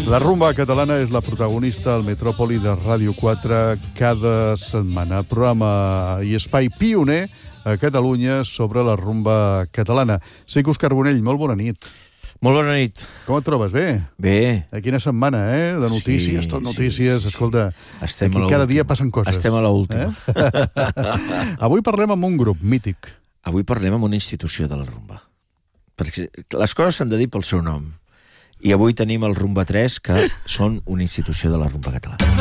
La rumba catalana és la protagonista al Metròpoli de Ràdio 4 cada setmana. Programa i espai pioner a Catalunya sobre la rumba catalana. Sec Òscar Bonell, molt bona nit. Molt bona nit. Com et trobes? Bé? Bé. Quina setmana, De notícies, tot notícies. Sí. Escolta, Estem aquí cada dia passen coses. Estem a l'última. Avui parlem amb un grup mític. Avui parlem amb una institució de la rumba. Perquè les coses s'han de dir pel seu nom. I avui tenim el Rumba 3, que són una institució de la rumba catalana.